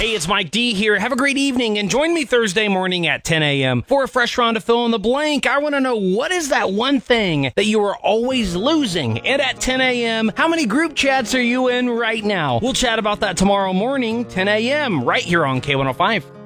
Hey, it's Mike D here. Have a great evening and join me Thursday morning at 10 a.m. for a fresh round of Fill in the Blank. I want to know, what is that one thing that you are always losing? And at 10 a.m., how many group chats are you in right now? We'll chat about that tomorrow morning, 10 a.m., right here on K105.